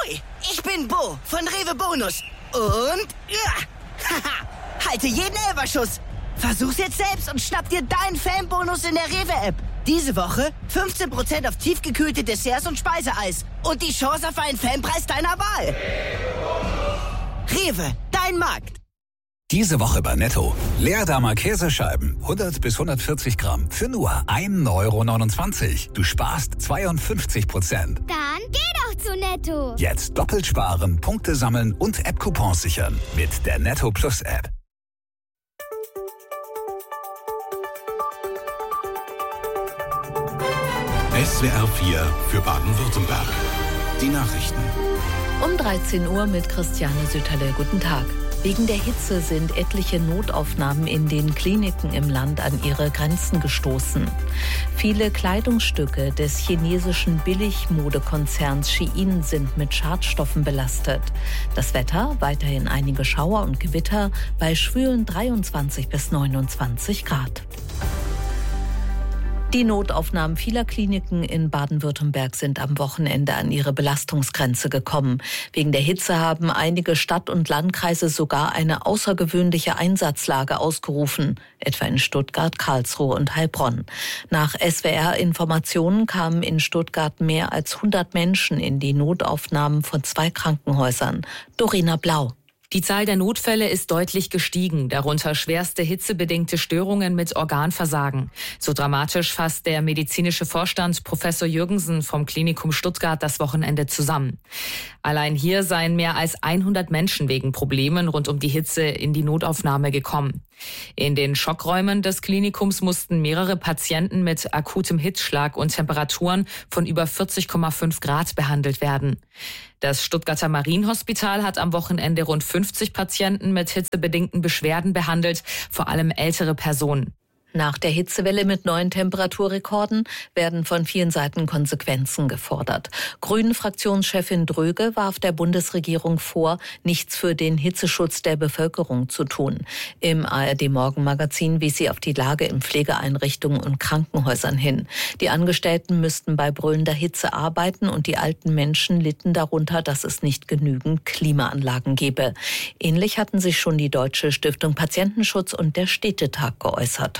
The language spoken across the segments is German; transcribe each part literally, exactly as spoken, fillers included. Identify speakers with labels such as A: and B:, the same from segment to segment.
A: Ahoi, ich bin Bo von Rewe Bonus. Und ja, haha, halte jeden Elferschuss. Versuch's jetzt selbst und schnapp dir deinen Fanbonus in der Rewe-App. Diese Woche fünfzehn Prozent auf tiefgekühlte Desserts und Speiseeis. Und die Chance auf einen Fanpreis deiner Wahl. Rewe, dein Markt.
B: Diese Woche bei Netto. Leerdammer Käsescheiben, hundert bis hundertvierzig Gramm, für nur ein Euro neunundzwanzig. Du sparst zweiundfünfzig Prozent.
C: Dann geh doch zu Netto.
B: Jetzt doppelt sparen, Punkte sammeln und App-Coupons sichern. Mit der Netto Plus App.
D: S W R vier für Baden-Württemberg. Die Nachrichten.
E: Um dreizehn Uhr mit Christiane Sütterle. Guten Tag. Wegen der Hitze sind etliche Notaufnahmen in den Kliniken im Land an ihre Grenzen gestoßen. Viele Kleidungsstücke des chinesischen Billigmodekonzerns Shein sind mit Schadstoffen belastet. Das Wetter, weiterhin einige Schauer und Gewitter bei schwülen dreiundzwanzig bis neunundzwanzig Grad. Die Notaufnahmen vieler Kliniken in Baden-Württemberg sind am Wochenende an ihre Belastungsgrenze gekommen. Wegen der Hitze haben einige Stadt- und Landkreise sogar eine außergewöhnliche Einsatzlage ausgerufen, etwa in Stuttgart, Karlsruhe und Heilbronn. Nach S W R-Informationen kamen in Stuttgart mehr als hundert Menschen in die Notaufnahmen von zwei Krankenhäusern. Dorina Blau.
F: Die Zahl der Notfälle ist deutlich gestiegen, darunter schwerste hitzebedingte Störungen mit Organversagen. So dramatisch fasst der medizinische Vorstand Professor Jürgensen vom Klinikum Stuttgart das Wochenende zusammen. Allein hier seien mehr als hundert Menschen wegen Problemen rund um die Hitze in die Notaufnahme gekommen. In den Schockräumen des Klinikums mussten mehrere Patienten mit akutem Hitzschlag und Temperaturen von über vierzig Komma fünf Grad behandelt werden. Das Stuttgarter Marienhospital hat am Wochenende rund fünfzig Patienten mit hitzebedingten Beschwerden behandelt, vor allem ältere Personen.
E: Nach der Hitzewelle mit neuen Temperaturrekorden werden von vielen Seiten Konsequenzen gefordert. Grünen-Fraktionschefin Dröge warf der Bundesregierung vor, nichts für den Hitzeschutz der Bevölkerung zu tun. Im A R D-Morgenmagazin wies sie auf die Lage in Pflegeeinrichtungen und Krankenhäusern hin. Die Angestellten müssten bei brüllender Hitze arbeiten und die alten Menschen litten darunter, dass es nicht genügend Klimaanlagen gebe. Ähnlich hatten sich schon die Deutsche Stiftung Patientenschutz und der Städtetag geäußert.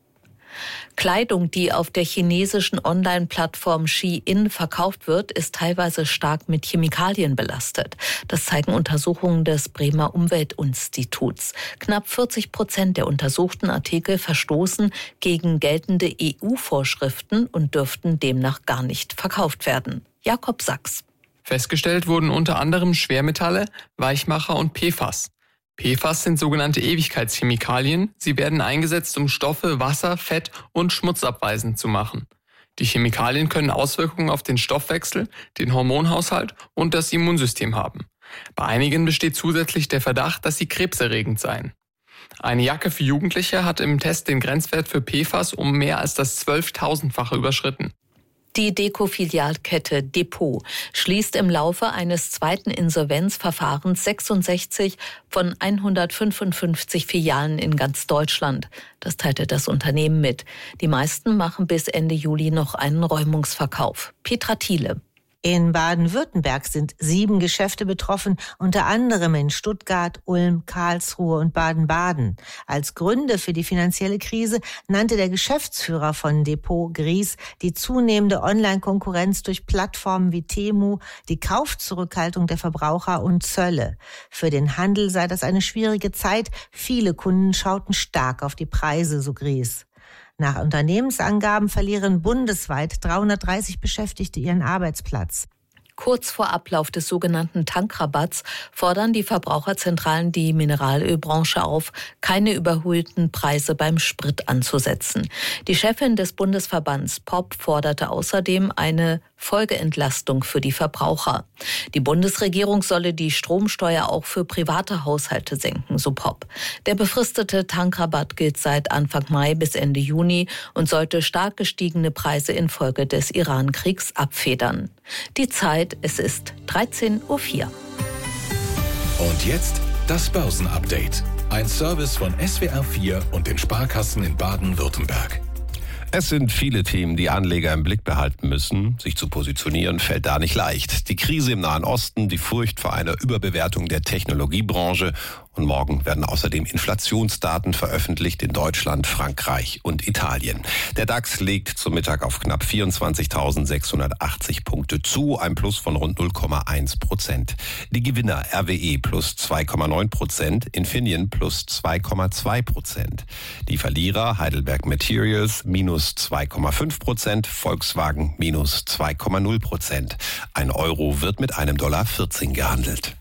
E: Kleidung, die auf der chinesischen Online-Plattform Shein verkauft wird, ist teilweise stark mit Chemikalien belastet. Das zeigen Untersuchungen des Bremer Umweltinstituts. Knapp vierzig Prozent der untersuchten Artikel verstoßen gegen geltende E U-Vorschriften und dürften demnach gar nicht verkauft werden. Jakob Sachs.
G: Festgestellt wurden unter anderem Schwermetalle, Weichmacher und P F A S. P F A S sind sogenannte Ewigkeitschemikalien. Sie werden eingesetzt, um Stoffe, Wasser, Fett und Schmutz abweisend zu machen. Die Chemikalien können Auswirkungen auf den Stoffwechsel, den Hormonhaushalt und das Immunsystem haben. Bei einigen besteht zusätzlich der Verdacht, dass sie krebserregend seien. Eine Jacke für Jugendliche hat im Test den Grenzwert für P F A S um mehr als das zwölftausendfache überschritten.
E: Die Deko-Filialkette Depot schließt im Laufe eines zweiten Insolvenzverfahrens sechsundsechzig von hundertfünfundfünfzig Filialen in ganz Deutschland. Das teilte das Unternehmen mit. Die meisten machen bis Ende Juli noch einen Räumungsverkauf. Petra Thiele.
H: In Baden-Württemberg sind sieben Geschäfte betroffen, unter anderem in Stuttgart, Ulm, Karlsruhe und Baden-Baden. Als Gründe für die finanzielle Krise nannte der Geschäftsführer von Depot Gries die zunehmende Online-Konkurrenz durch Plattformen wie Temu, die Kaufzurückhaltung der Verbraucher und Zölle. Für den Handel sei das eine schwierige Zeit. Viele Kunden schauten stark auf die Preise, so Gries. Nach Unternehmensangaben verlieren bundesweit dreihundertdreißig Beschäftigte ihren Arbeitsplatz.
E: Kurz vor Ablauf des sogenannten Tankrabatts fordern die Verbraucherzentralen die Mineralölbranche auf, keine überhöhten Preise beim Sprit anzusetzen. Die Chefin des Bundesverbands P O P forderte außerdem eine Folgeentlastung für die Verbraucher. Die Bundesregierung solle die Stromsteuer auch für private Haushalte senken, so P O P. Der befristete Tankrabatt gilt seit Anfang Mai bis Ende Juni und sollte stark gestiegene Preise infolge des Iran-Kriegs abfedern. Die Zeit, es ist dreizehn Uhr vier.
D: Und jetzt das Börsenupdate. Ein Service von S W R vier und den Sparkassen in Baden-Württemberg.
I: Es sind viele Themen, die Anleger im Blick behalten müssen. Sich zu positionieren fällt da nicht leicht. Die Krise im Nahen Osten, die Furcht vor einer Überbewertung der Technologiebranche. Und morgen werden außerdem Inflationsdaten veröffentlicht in Deutschland, Frankreich und Italien. Der DAX legt zum Mittag auf knapp vierundzwanzigtausendsechshundertachtzig Punkte zu, ein Plus von rund null Komma eins Prozent. Die Gewinner R W E plus zwei Komma neun Prozent, Infineon plus zwei Komma zwei Prozent. Die Verlierer Heidelberg Materials minus zwei Komma fünf Prozent, Volkswagen minus zwei Komma null Prozent. Ein Euro wird mit einem Dollar vierzehn gehandelt.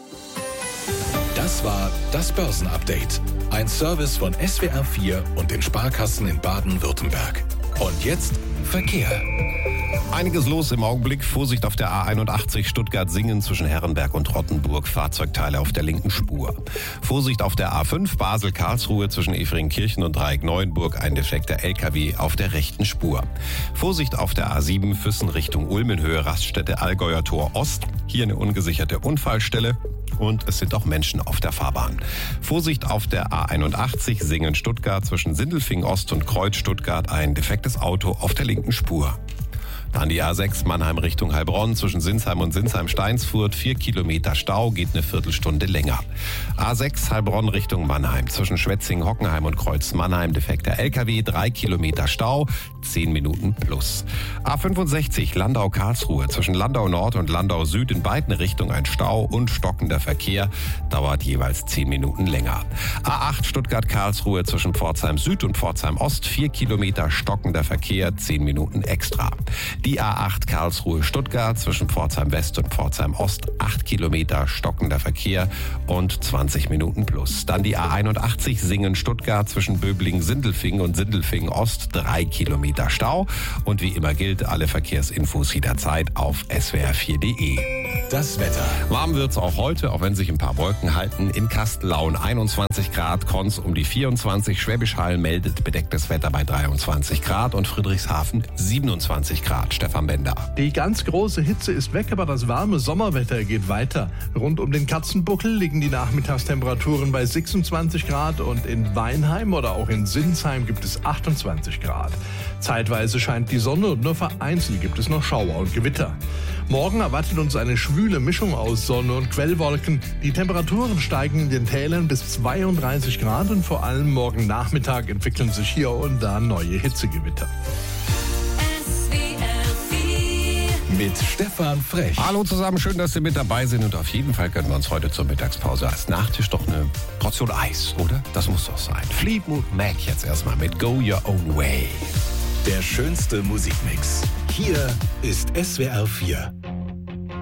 B: Das war das Börsenupdate. Ein Service von S W R vier und den Sparkassen in Baden-Württemberg. Und jetzt Verkehr.
I: Einiges los im Augenblick. Vorsicht auf der A einundachtzig Stuttgart-Singen zwischen Herrenberg und Rottenburg. Fahrzeugteile auf der linken Spur. Vorsicht auf der A fünf Basel-Karlsruhe zwischen Efringkirchen und Dreieck-Neuenburg. Ein defekter L K W auf der rechten Spur. Vorsicht auf der A sieben Füssen Richtung Ulm in Höhe Raststätte Allgäuer Tor Ost. Hier eine ungesicherte Unfallstelle. Und es sind auch Menschen auf der Fahrbahn. Vorsicht auf der A einundachtzig Singen-Stuttgart zwischen Sindelfingen Ost und Kreuz Stuttgart. Ein defektes Auto auf der linken Spur. Dann die A sechs Mannheim Richtung Heilbronn zwischen Sinsheim und Sinsheim-Steinsfurt. Vier Kilometer Stau, geht eine Viertelstunde länger. A sechs Heilbronn Richtung Mannheim zwischen Schwetzingen, Hockenheim und Kreuz Mannheim. Defekter L K W, drei Kilometer Stau, zehn Minuten plus. A fünfundsechzig Landau-Karlsruhe zwischen Landau Nord und Landau Süd in beiden Richtungen ein Stau und stockender Verkehr. Dauert jeweils zehn Minuten länger. A acht Stuttgart-Karlsruhe zwischen Pforzheim Süd und Pforzheim Ost. Vier Kilometer stockender Verkehr, zehn Minuten extra. Die A acht Karlsruhe-Stuttgart zwischen Pforzheim West und Pforzheim Ost, acht Kilometer stockender Verkehr und zwanzig Minuten plus. Dann die A einundachtzig Singen-Stuttgart zwischen Böblingen-Sindelfingen und Sindelfingen-Ost, drei Kilometer Stau. Und wie immer gilt, alle Verkehrsinfos jederzeit auf S W R vier Punkt de.
B: Das Wetter.
I: Warm wird's auch heute, auch wenn sich ein paar Wolken halten. In Kastellaun einundzwanzig Grad, Konz um die vierundzwanzig, Schwäbisch Hall meldet bedecktes Wetter bei dreiundzwanzig Grad und Friedrichshafen siebenundzwanzig Grad. Stefan Bender.
J: Die ganz große Hitze ist weg, aber das warme Sommerwetter geht weiter. Rund um den Katzenbuckel liegen die Nachmittagstemperaturen bei sechsundzwanzig Grad und in Weinheim oder auch in Sinsheim gibt es achtundzwanzig Grad. Zeitweise scheint die Sonne und nur vereinzelt gibt es noch Schauer und Gewitter. Morgen erwartet uns eine schwüle Mischung aus Sonne und Quellwolken. Die Temperaturen steigen in den Tälern bis zweiunddreißig Grad und vor allem morgen Nachmittag entwickeln sich hier und da neue Hitzegewitter.
B: Mit Stefan Frech.
I: Hallo zusammen, schön, dass Sie mit dabei sind und auf jeden Fall gönnen wir uns heute zur Mittagspause als Nachtisch doch eine Portion Eis, oder? Das muss doch sein. Fleetwood Mac jetzt erstmal mit Go Your Own Way.
B: Der schönste Musikmix. Hier ist S W R vier.